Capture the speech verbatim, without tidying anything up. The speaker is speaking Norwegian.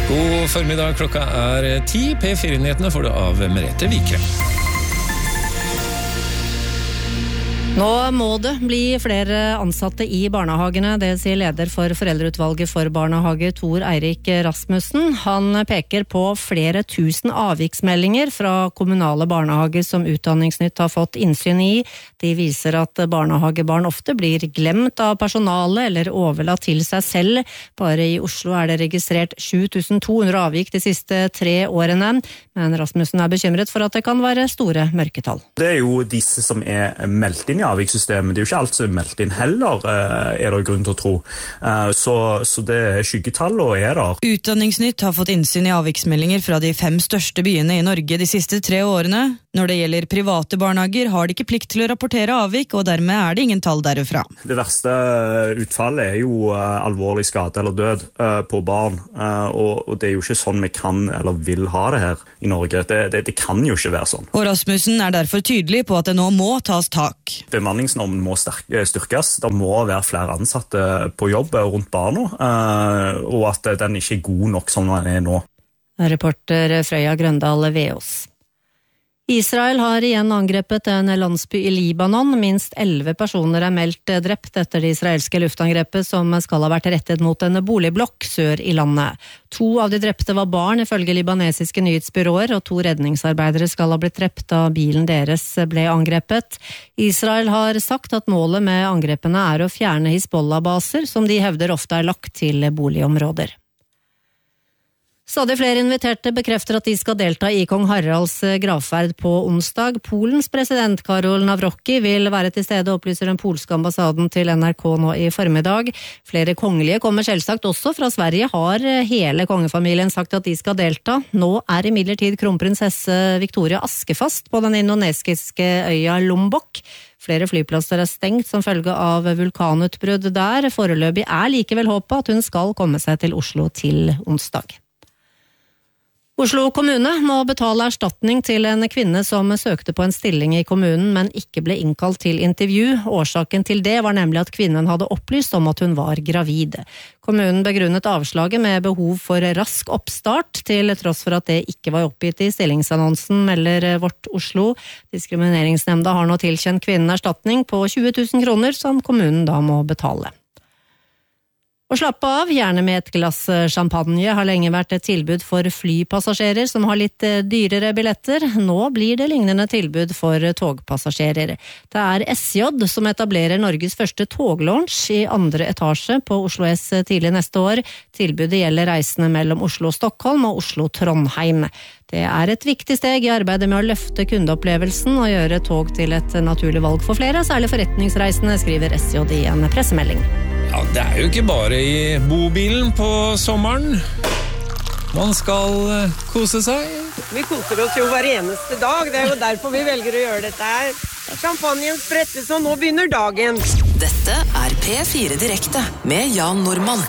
God formiddag, klokka er ti. P fire-nyhetene får du av Merete Vikre. Nå må det bli flere ansatte i barnehagene, det sier leder for foreldreutvalget for barnehager, Tor Eirik Rasmussen. Han peker på flere tusen avviksmeldinger fra kommunale barnehager som Utdanningsnytt har fått innsyn i. De viser at barnehagebarn ofte blir glemt av personalet eller overlatt til seg selv. Bare i Oslo er det registrert sju tusen to hundre avvik de siste tre årene, men Rasmussen er bekymret for at det kan være store mørketall. Det er jo disse som er meldt inn i avvikssystemet. Det er jo ikke alt som er meldt inn heller, er det grunn til å tro. Så, så det skyggetallene er der. Utdanningsnytt har fått innsyn i avviksmeldinger fra de fem største byene i Norge de siste tre årene. Når det gjelder private barnehager har de ikke plikt til å rapportere avvik, og dermed er det ingen tall derfra. Det verste utfallet er jo alvorlig skade eller død på barn, og det er jo ikke sånn vi kan eller vil ha det her i Norge. Det, det, det kan jo ikke være sånn. Og Rasmussen er derfor tydelig på at det nå må tas tak. Bemanningsnormen må styrkes. Det må være flere ansatte på jobb rundt barna, og at den ikke er god nok som den er nå. Reporter Frøya Grøndal Veås. Israel har igjen angrepet en landsby i Libanon. Minst elleve personer er meldt drept etter det israelske luftangrepet som skal ha vært rettet mot en boligblokk sør i landet. To av de drepte var barn, ifølge libanesiske nyhetsbyråer, og to redningsarbeidere skal ha blitt drept da bilen deres ble angrepet. Israel har sagt at målet med angrepene er å fjerne Hizbollah-baser, som de hevder ofte er lagt til boligområder. Stadig flere inviterte bekrefter at de skal delta i kong Haralds gravferd på onsdag. Polens president Karol Nawrocki vil være til stede, opplyser den polske ambassaden til N R K nå i formiddag. Flere kongelige kommer selvsagt også fra Sverige, har hele kongefamilien sagt at de skal delta. Nå er imidlertid kronprinsesse Victoria askefast på den indonesiske øya Lombok. Flere flyplasser er stengt som følge av vulkanutbrudd der. Foreløpig er likevel håpet at hun skal komme seg til Oslo til onsdag. Oslo kommune må betale erstatning til en kvinne som søkte på en stilling i kommunen, men ikke ble innkalt til intervju. Årsaken til det var nemlig at kvinnen hadde opplyst om at hun var gravid. Kommunen begrunnet avslaget med behov for rask oppstart, til tross for at det ikke var oppgitt i stillingsannonsen, melder Vårt Oslo. Diskrimineringsnemnda har nå tilkjent kvinnen erstatning på tjue tusen kroner, som kommunen da må betale. Og slappe av, gjerne med et glass champagne, har lenge vært et tilbud for flypassasjerer som har litt dyrere billetter. Nå blir det lignende tilbud for togpassasjerer. Det er S J som etablerer Norges første toglaunch i andre etasje på Oslo S tidlig neste år. Tilbudet gjelder reisende mellom Oslo og Stockholm og Oslo Trondheim. Det er et viktig steg i arbeidet med å løfte kundeopplevelsen og gjøre tog til et naturlig valg for flere, særlig forretningsreisende, skriver S J i en pressemelding. Ja, det er jo ikke bare i bobilen på sommeren. Man skal kose seg. Vi koser oss jo hver eneste dag. Det er jo derfor vi velger å gjøre dette her. Champagnen sprettes, og nå begynner dagen. Dette er P fire Direkte med Jan Normann.